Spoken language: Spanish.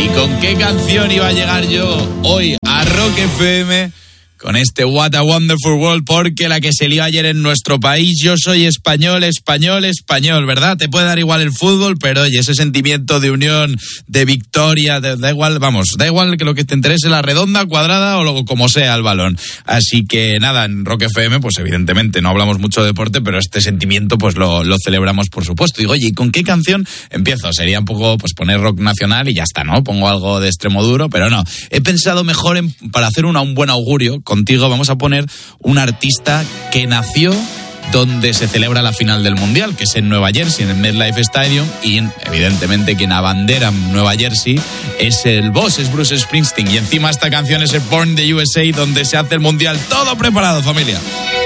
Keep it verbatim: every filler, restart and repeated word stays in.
con qué canción iba a llegar yo hoy a Rock F M con este What a Wonderful World, porque la que se lió ayer en nuestro país. Yo soy español, español, español, ¿verdad? Te puede dar igual el fútbol, pero oye, ese sentimiento de unión, de victoria, de, da igual, vamos, da igual que lo que te interese, la redonda, cuadrada o lo, como sea el balón. Así que nada, en Rock F M, pues evidentemente no hablamos mucho de deporte, pero este sentimiento pues lo, lo celebramos, por supuesto. Digo, oye, ¿y con qué canción empiezo? Sería un poco pues poner rock nacional y ya está, ¿no? Pongo algo de extremo duro, pero no. He pensado mejor en, para hacer una, un buen augurio contigo, vamos a poner un artista que nació donde se celebra la final del Mundial, que es en Nueva Jersey, en el MetLife Stadium, y evidentemente quien abandera Nueva Jersey es el boss, es Bruce Springsteen, y encima esta canción es el Born in the U S A, donde se hace el Mundial. Todo preparado, familia.